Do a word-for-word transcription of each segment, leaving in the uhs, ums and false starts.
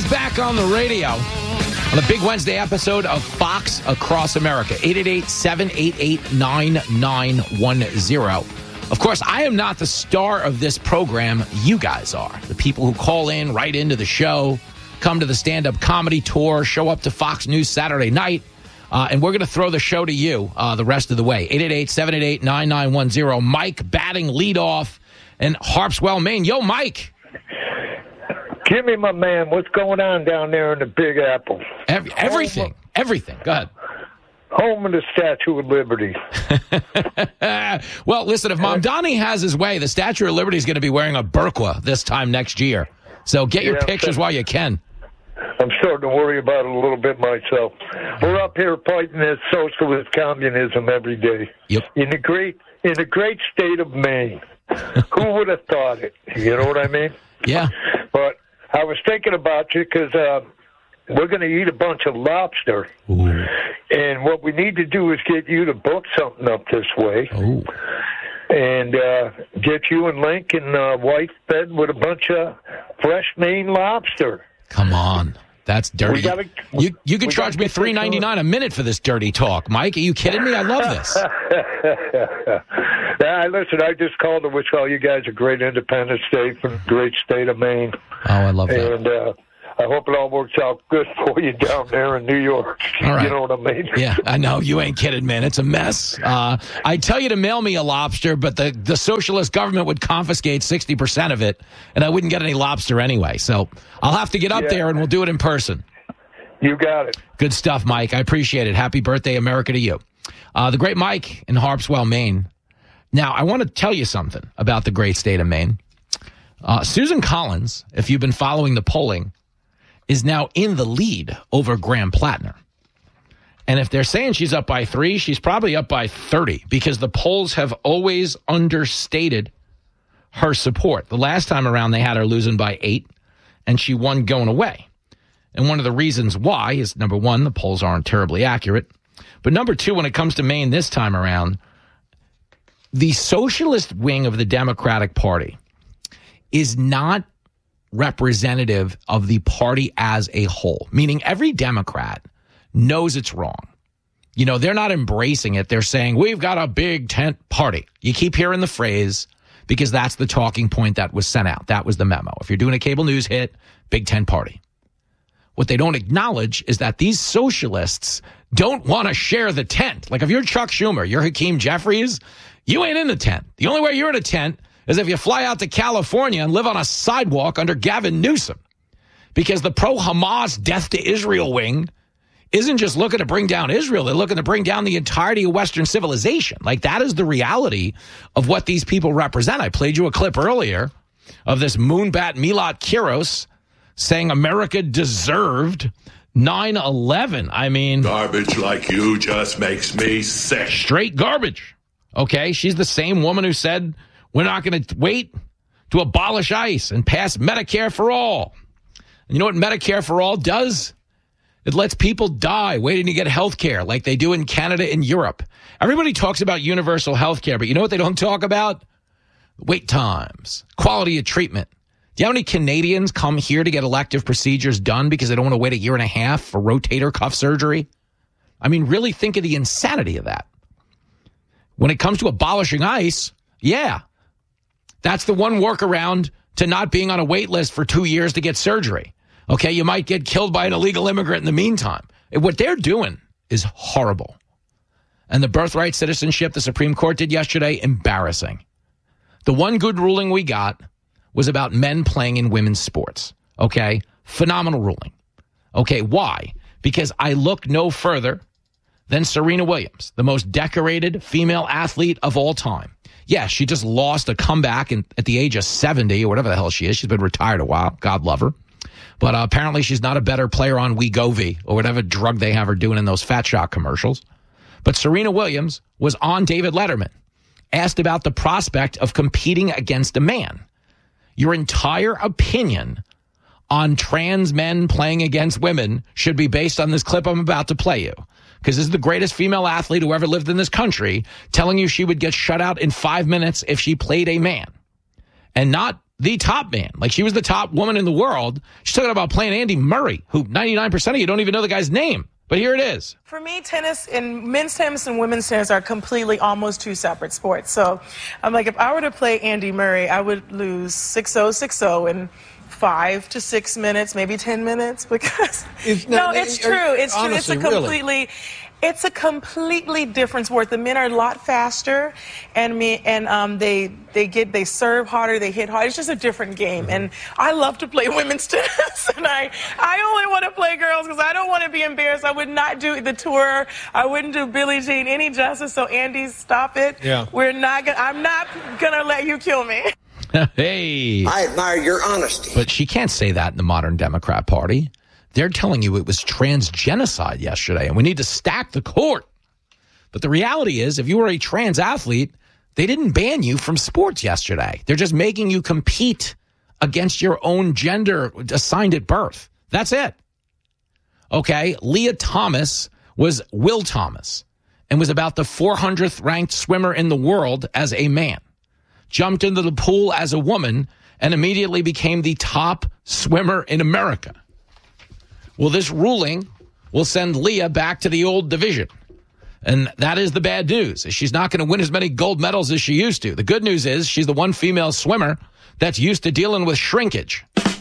back on the radio on a big Wednesday episode of Fox Across America. eight eight eight, seven eight eight, nine nine one zero. Of course, I am not the star of this program. You guys are. The people who call in, write into the show, come to the stand-up comedy tour, show up to Fox News Saturday night, uh, and we're going to throw the show to you uh, the rest of the way. eight eight eight, seven eight eight, nine nine one zero. Mike batting leadoff in Harpswell, Maine. Yo, Mike. Give me my man. What's going on down there in the Big Apple? Every, everything. Home, everything. Go ahead. Home of the Statue of Liberty. Well, listen, if Mamdani has his way, the Statue of Liberty is going to be wearing a burqa this time next year. So get your yeah, pictures while you can. I'm starting to worry about it a little bit myself. We're up here fighting this socialist communism every day. Yep. In the great, in the great state of Maine. Who would have thought it? You know what I mean? Yeah. But I was thinking about you because uh, we're going to eat a bunch of lobster. Ooh. And what we need to do is get you to book something up this way. Ooh. And uh, get you and Link and uh, wife fed with a bunch of fresh Maine lobster. Come on. That's dirty. Gotta, you you can charge me three ninety-nine a minute for this dirty talk. Mike, are you kidding me? I love this. Nah, listen, I just called to wish all you guys a great Independence Day from the great state of Maine. Oh, I love that. And uh, I hope it all works out good for you down there in New York. All right. You know what I mean? Yeah, I know. You ain't kidding, man. It's a mess. Uh, I tell you to mail me a lobster, but the, the socialist government would confiscate sixty percent of it, and I wouldn't get any lobster anyway. So I'll have to get up yeah. there, and we'll do it in person. You got it. Good stuff, Mike. I appreciate it. Happy birthday, America, to you. Uh, the great Mike in Harpswell, Maine. Now, I want to tell you something about the great state of Maine. Uh, Susan Collins, if you've been following the polling, is now in the lead over Graham Plattner. And if they're saying she's up by three, she's probably up by thirty because the polls have always understated her support. The last time around, they had her losing by eight, and she won going away. And one of the reasons why is, number one, the polls aren't terribly accurate. But number two, when it comes to Maine this time around, the socialist wing of the Democratic Party is not representative of the party as a whole, meaning every Democrat knows it's wrong. You know, they're not embracing it. They're saying, we've got a big tent party. You keep hearing the phrase because that's the talking point that was sent out. That was the memo. If you're doing a cable news hit, big tent party. What they don't acknowledge is that these socialists don't want to share the tent. Like if you're Chuck Schumer, you're Hakeem Jeffries, you ain't in the tent. The only way you're in a tent is if you fly out to California and live on a sidewalk under Gavin Newsom. Because the pro-Hamas death to Israel wing isn't just looking to bring down Israel. They're looking to bring down the entirety of Western civilization. Like that is the reality of what these people represent. I played you a clip earlier of this moonbat Milot Kiros saying America deserved nine eleven. I mean, garbage like you just makes me sick. Straight garbage. Okay, she's the same woman who said we're not going to wait to abolish ICE and pass Medicare for all. And you know what Medicare for all does? It lets people die waiting to get health care like they do in Canada and Europe. Everybody talks about universal health care, but you know what they don't talk about? Wait times, quality of treatment. Do you know how many Canadians come here to get elective procedures done because they don't want to wait a year and a half for rotator cuff surgery? I mean, really think of the insanity of that. When it comes to abolishing ICE, yeah, that's the one workaround to not being on a wait list for two years to get surgery. Okay, you might get killed by an illegal immigrant in the meantime. What they're doing is horrible. And the birthright citizenship the Supreme Court did yesterday, embarrassing. The one good ruling we got was about men playing in women's sports. Okay, phenomenal ruling. Okay, why? Because I look no further than Serena Williams, the most decorated female athlete of all time. Yeah, she just lost a comeback in, at the age of seventy or whatever the hell she is. She's been retired a while. God love her. But uh, apparently she's not a better player on Wegovy or whatever drug they have her doing in those Fat Shot commercials. But Serena Williams was on David Letterman, asked about the prospect of competing against a man. Your entire opinion on trans men playing against women should be based on this clip I'm about to play you. Because this is the greatest female athlete who ever lived in this country telling you she would get shut out in five minutes if she played a man. And not the top man. Like, she was the top woman in the world. She's talking about playing Andy Murray, who ninety-nine percent of you don't even know the guy's name. But here it is. For me, tennis and men's tennis and women's tennis are completely almost two separate sports. So I'm like, if I were to play Andy Murray, I would lose six oh, six oh in five to six minutes, maybe ten minutes. Because if, no, no, it's true. It's honestly, true. It's a completely. Really? It's a completely different sport. The men are a lot faster, and me and um, they they get they serve harder, they hit hard. It's just a different game, mm-hmm. and I love to play women's tennis. And I I only want to play girls because I don't want to be embarrassed. I would not do the tour. I wouldn't do Billie Jean any justice. So Andy, stop it. Yeah. We're not gonna. I'm not gonna let you kill me. Hey. I admire your honesty. But she can't say that in the modern Democrat Party. They're telling you it was transgenocide yesterday, and we need to stack the court. But the reality is, if you were a trans athlete, they didn't ban you from sports yesterday. They're just making you compete against your own gender assigned at birth. That's it. Okay, Leah Thomas was Will Thomas and was about the four hundredth ranked swimmer in the world as a man. Jumped into the pool as a woman and immediately became the top swimmer in America. Well, this ruling will send Leah back to the old division. And that is the bad news. She's not going to win as many gold medals as she used to. The good news is she's the one female swimmer that's used to dealing with shrinkage.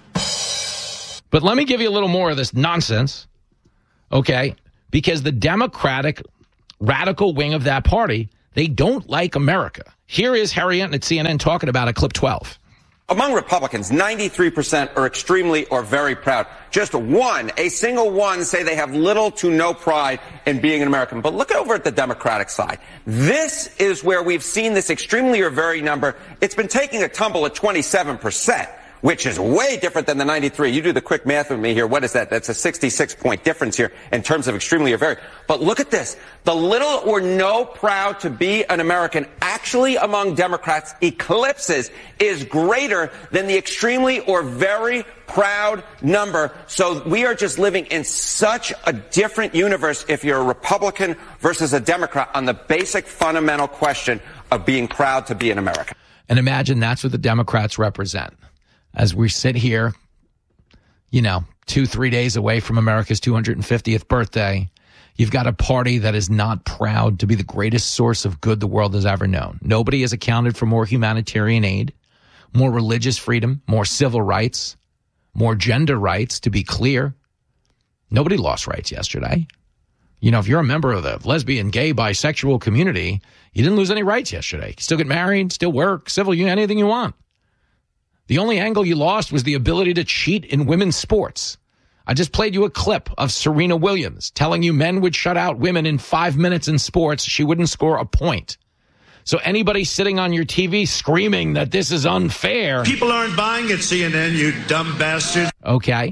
But let me give you a little more of this nonsense, okay? Because the Democratic radical wing of that party, they don't like America. Here is Harry Enten at C N N talking about it, clip twelve. Among Republicans, ninety-three percent are extremely or very proud. Just one, a single one, say they have little to no pride in being an American. But look over at the Democratic side. This is where we've seen this extremely or very number. It's been taking a tumble at twenty-seven percent, which is way different than the ninety-three. You do the quick math with me here. What is that? That's a sixty-six point difference here in terms of extremely or very. But look at this. The little or no proud to be an American actually among Democrats eclipses is greater than the extremely or very proud number. So we are just living in such a different universe if you're a Republican versus a Democrat on the basic fundamental question of being proud to be an American. And imagine that's what the Democrats represent. As we sit here, you know, two, three days away from America's two hundred fiftieth birthday, you've got a party that is not proud to be the greatest source of good the world has ever known. Nobody has accounted for more humanitarian aid, more religious freedom, more civil rights, more gender rights, to be clear. Nobody lost rights yesterday. You know, if you're a member of the lesbian, gay, bisexual community, you didn't lose any rights yesterday. You still get married, still work, civil, you anything you want. The only angle you lost was the ability to cheat in women's sports. I just played you a clip of Serena Williams telling you men would shut out women in five minutes in sports. She wouldn't score a point. So anybody sitting on your T V screaming that this is unfair. People aren't buying it, C N N, you dumb bastard. Okay.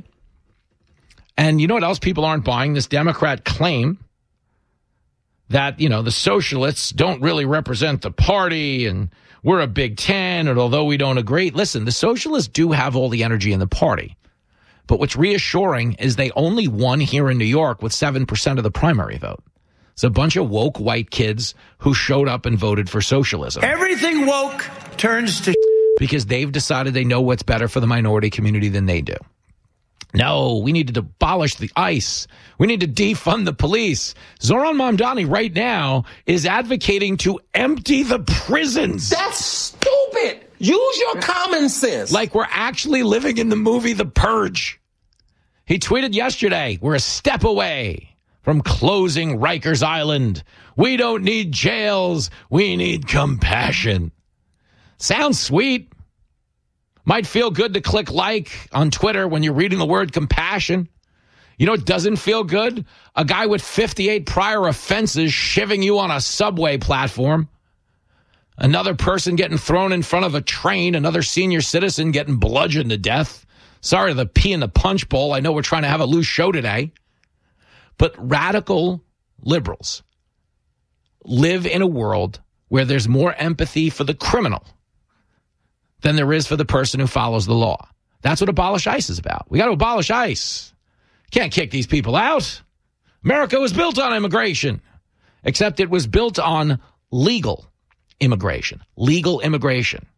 And you know what else people aren't buying? This Democrat claim that, you know, the socialists don't really represent the party and we're a Big Ten, and although we don't agree, listen, the socialists do have all the energy in the party. But what's reassuring is they only won here in New York with seven percent of the primary vote. It's a bunch of woke white kids who showed up and voted for socialism. Everything woke turns to because they've decided they know what's better for the minority community than they do. No, we need to abolish the ICE. We need to defund the police. Zoran Mamdani right now is advocating to empty the prisons. That's stupid. Use your common sense. Like we're actually living in the movie The Purge. He tweeted yesterday, we're a step away from closing Rikers Island. We don't need jails. We need compassion. Sounds sweet. Might feel good to click like on Twitter when you're reading the word compassion. You know what doesn't feel good? A guy with fifty-eight prior offenses shivving you on a subway platform. Another person getting thrown in front of a train. Another senior citizen getting bludgeoned to death. Sorry, the pee in the punch bowl. I know we're trying to have a loose show today. But radical liberals live in a world where there's more empathy for the criminal than there is for the person who follows the law. That's what Abolish ICE is about. We got to abolish ICE. Can't kick these people out. America was built on immigration, except it was built on legal immigration. Legal immigration.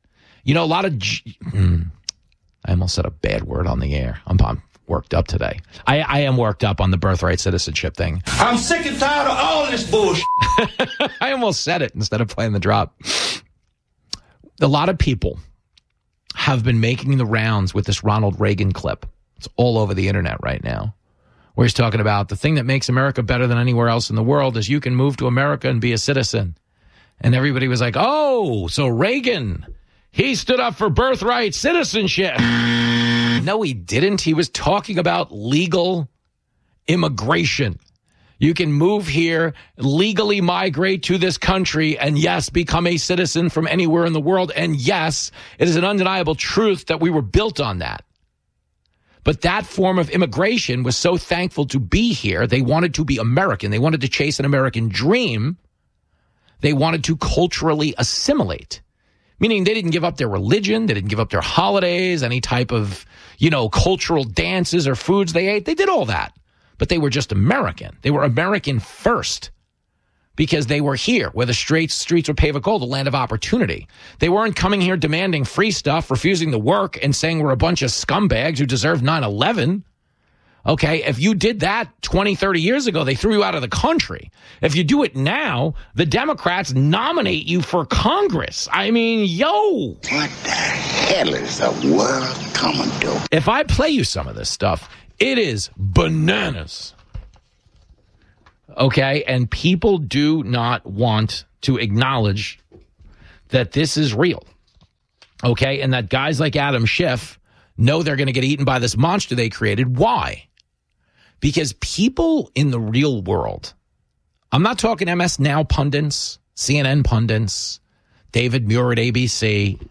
You know, a lot of... G- mm, I almost said a bad word on the air. I'm, I'm worked up today. I, I am worked up on the birthright citizenship thing. I'm sick and tired of all this bullshit. I almost said it instead of playing the drop. A lot of people have been making the rounds with this Ronald Reagan clip. It's all over the internet right now, where he's talking about the thing that makes America better than anywhere else in the world is you can move to America and be a citizen. And everybody was like, oh, so Reagan, he stood up for birthright citizenship. No, he didn't. He was talking about legal immigration. You can move here, legally migrate to this country, and yes, become a citizen from anywhere in the world. And yes, it is an undeniable truth that we were built on that. But that form of immigration was so thankful to be here. They wanted to be American. They wanted to chase an American dream. They wanted to culturally assimilate, meaning they didn't give up their religion. They didn't give up their holidays, any type of, you know, cultural dances or foods they ate. They did all that. But they were just American. They were American first because they were here where the straight streets were paved with gold, the land of opportunity. They weren't coming here demanding free stuff, refusing to work, and saying we're a bunch of scumbags who deserve nine eleven. Okay, if you did that twenty, thirty years ago, they threw you out of the country. If you do it now, the Democrats nominate you for Congress. I mean, yo. What the hell is the world coming to? If I play you some of this stuff, it is bananas. Okay, and people do not want to acknowledge that this is real. Okay, and that guys like Adam Schiff know they're going to get eaten by this monster they created. Why? Because people in the real world, I'm not talking M S Now pundits, C N N pundits, David Muir at A B C,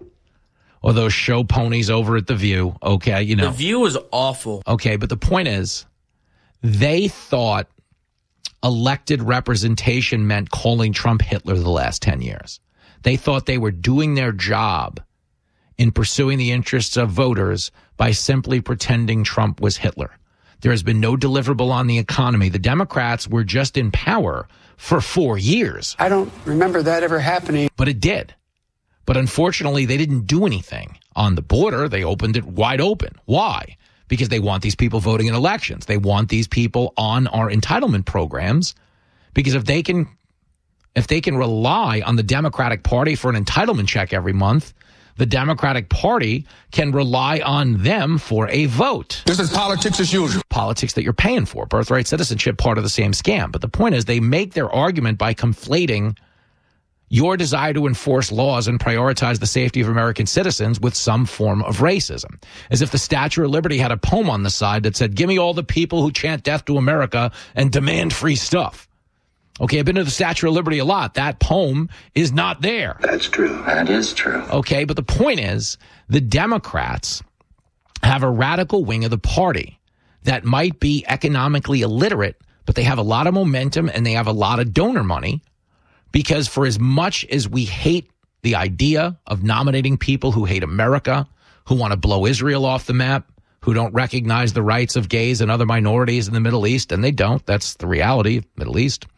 or those show ponies over at The View, okay, you know. The View is awful. Okay, but the point is, they thought elected representation meant calling Trump Hitler the last ten years. They thought they were doing their job in pursuing the interests of voters by simply pretending Trump was Hitler. There has been no deliverable on the economy. The Democrats were just in power for four years. I don't remember that ever happening. But it did. But unfortunately, they didn't do anything on the border. They opened it wide open. Why? Because they want these people voting in elections. They want these people on our entitlement programs. Because if they can, if they can rely on the Democratic Party for an entitlement check every month, the Democratic Party can rely on them for a vote. This is politics as usual. Politics that you're paying for. Birthright citizenship, part of the same scam. But the point is they make their argument by conflating your desire to enforce laws and prioritize the safety of American citizens with some form of racism. As if the Statue of Liberty had a poem on the side that said, give me all the people who chant death to America and demand free stuff. Okay, I've been to the Statue of Liberty a lot. That poem is not there. That's true. That is true. Okay, but the point is, the Democrats have a radical wing of the party that might be economically illiterate, but they have a lot of momentum and they have a lot of donor money. Because for as much as we hate the idea of nominating people who hate America, who want to blow Israel off the map, who don't recognize the rights of gays and other minorities in the Middle East, and they don't, that's the reality of the Middle East.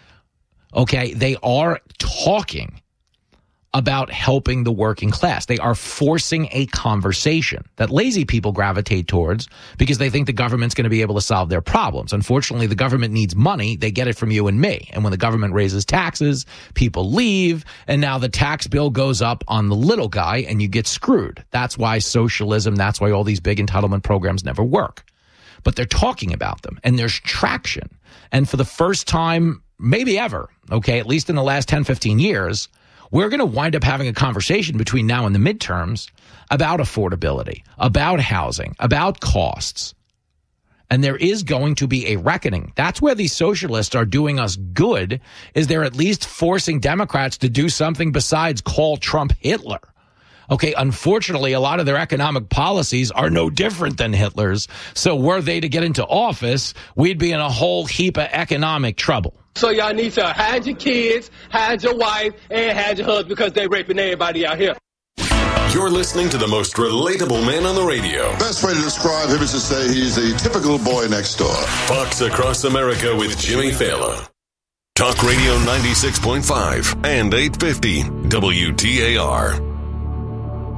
Okay, they are talking about helping the working class. They are forcing a conversation that lazy people gravitate towards because they think the government's going to be able to solve their problems. Unfortunately, the government needs money. They get it from you and me. And when the government raises taxes, people leave. And now the tax bill goes up on the little guy and you get screwed. That's why socialism, that's why all these big entitlement programs never work. But they're talking about them and there's traction. And for the first time, maybe ever, okay, at least in the last ten, fifteen years, we're going to wind up having a conversation between now and the midterms about affordability, about housing, about costs. And there is going to be a reckoning. That's where these socialists are doing us good, is they're at least forcing Democrats to do something besides call Trump Hitler. Okay, unfortunately, a lot of their economic policies are no different than Hitler's. So were they to get into office, we'd be in a whole heap of economic trouble. So y'all need to hide your kids, hide your wife, and hide your husband because they raping everybody out here. You're listening to the most relatable man on the radio. Best way to describe him is to say he's a typical boy next door. Fox Across America with Jimmy Fallon. Talk Radio ninety-six point five and eight fifty W T A R.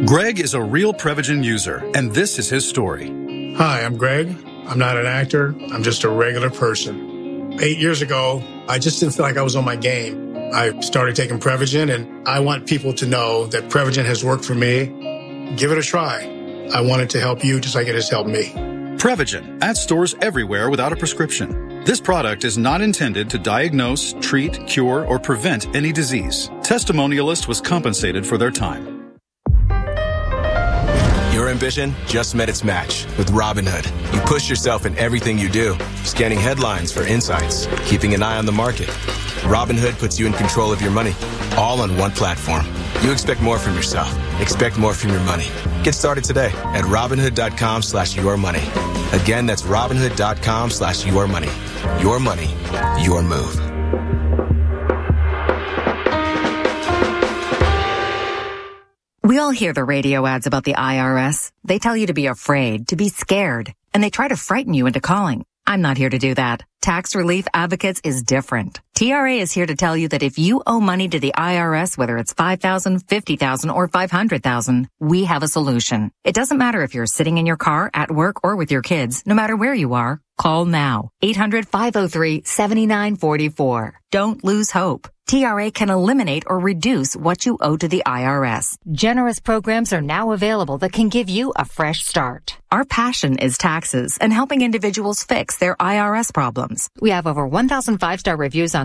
Greg is a real Prevagen user, and this is his story. Hi, I'm Greg. I'm not an actor. I'm just a regular person. Eight years ago, I just didn't feel like I was on my game. I started taking Prevagen, and I want people to know that Prevagen has worked for me. Give it a try. I want it to help you just like it has helped me. Prevagen, at stores everywhere without a prescription. This product is not intended to diagnose, treat, cure, or prevent any disease. Testimonialist was compensated for their time. Your ambition just met its match with Robinhood. You push yourself in everything you do, scanning headlines for insights, keeping an eye on the market. Robinhood puts you in control of your money, all on one platform. You expect more from yourself. Expect more from your money. Get started today at Robinhood.com slash your money. Again, that's Robinhood.com slash your money. Your money, your move. We all hear the radio ads about the I R S. They tell you to be afraid, to be scared, and they try to frighten you into calling. I'm not here to do that. Tax Relief Advocates is different. T R A is here to tell you that if you owe money to the I R S, whether it's five thousand dollars, fifty thousand dollars, or five hundred thousand dollars, we have a solution. It doesn't matter if you're sitting in your car, at work, or with your kids. No matter where you are, call now. eight hundred, five oh three, seven nine four four. Don't lose hope. T R A can eliminate or reduce what you owe to the I R S. Generous programs are now available that can give you a fresh start. Our passion is taxes and helping individuals fix their I R S problems. We have over one thousand five-star reviews on